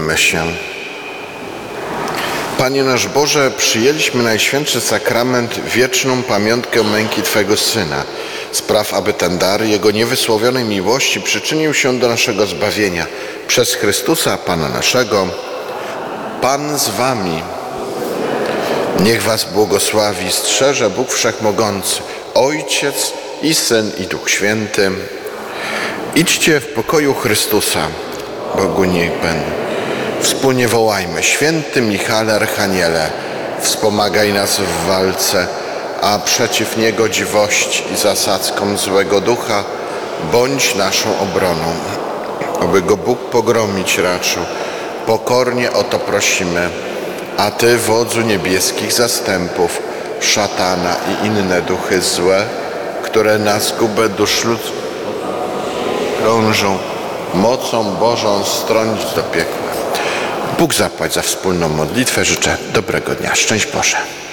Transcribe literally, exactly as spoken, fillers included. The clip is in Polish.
Módlmy się. Panie nasz Boże, przyjęliśmy Najświętszy Sakrament, wieczną pamiątkę męki Twego Syna. Spraw, aby ten dar Jego niewysłowionej miłości przyczynił się do naszego zbawienia. Przez Chrystusa, Pana naszego. Pan z Wami. Niech Was błogosławi, strzeże Bóg Wszechmogący, Ojciec i Syn i Duch Święty. Idźcie w pokoju Chrystusa. Bogu niech będą. Wspólnie wołajmy: Święty Michale Archaniele, wspomagaj nas w walce, a przeciw niegodziwości i zasadzkom złego ducha bądź naszą obroną. Oby go Bóg pogromić raczył, pokornie o to prosimy. A Ty, wodzu niebieskich zastępów, szatana i inne duchy złe, które na zgubę dusz ludzkich krążą, mocą Bożą strąć do piekła. Bóg zapłać za wspólną modlitwę. Życzę dobrego dnia. Szczęść Boże.